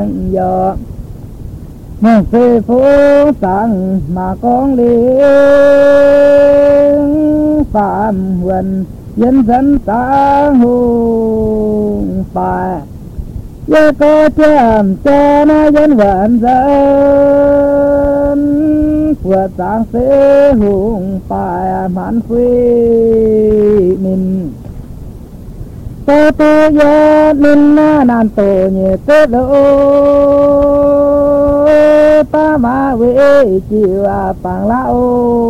giờ mong phê phố sang mà con liên phạm huân dân dân ta hùng phải giờ có chém cho nó dân vận dân vượt sang xế hùng phải mãn quy mình tô tô giờ mình nàn tổ nhẹ tết đâu ta mà về chiều bằng lão